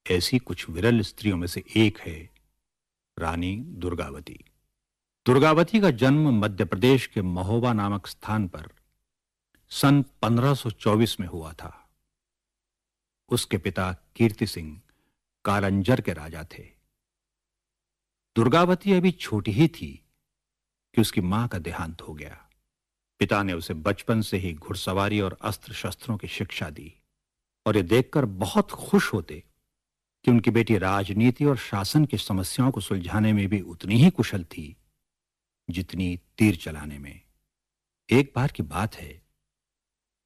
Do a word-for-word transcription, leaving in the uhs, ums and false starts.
ऐसी कुछ विरल स्त्रियों में से एक है रानी दुर्गावती। दुर्गावती का जन्म मध्य प्रदेश के महोबा नामक स्थान पर सन पंद्रह सौ चौबीस में हुआ था। उसके पिता कीर्ति सिंह कालंजर के राजा थे। दुर्गावती अभी छोटी ही थी कि उसकी मां का देहांत हो गया। पिता ने उसे बचपन से ही घुड़सवारी और अस्त्र शस्त्रों की शिक्षा दी और ये देखकर बहुत खुश होते कि उनकी बेटी राजनीति और शासन की समस्याओं को सुलझाने में भी उतनी ही कुशल थी जितनी तीर चलाने में। एक बार की बात है,